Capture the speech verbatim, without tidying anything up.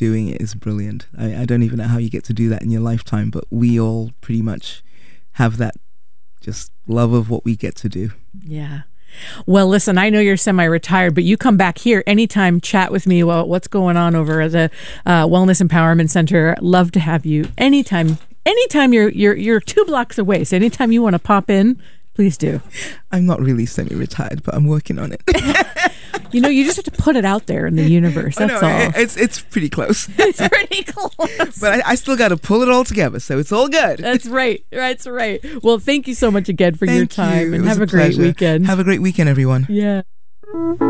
doing it is brilliant. I, I don't even know how you get to do that in your lifetime, but we all pretty much have that just love of what we get to do. Yeah. Well, listen, I know you're semi-retired, but you come back here anytime, chat with me about what's going on over at the uh, Wellness Empowerment Center. Love to have you anytime. Anytime you're you're you're two blocks away, so anytime you want to pop in, please do. I'm not really semi-retired, but I'm working on it. You know, you just have to put it out there in the universe. That's oh, no, all. It's it's pretty close. It's pretty close. But I, I still got to pull it all together, so it's all good. That's right. That's right. Well, thank you so much again for Thank your time, you. and It was have a, a great pleasure. weekend. Have a great weekend, everyone. Yeah.